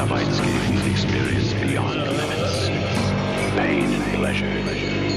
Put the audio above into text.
Cenobites gain experience beyond limits. Pain and pleasure,